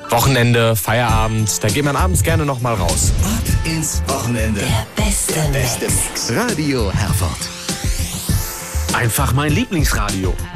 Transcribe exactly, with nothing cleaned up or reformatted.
Wochenende, Feierabend, da geht man abends gerne noch mal raus. Ab ins Wochenende. Der beste, Der beste Mix. Mix. Radio Herford. Einfach mein Lieblingsradio.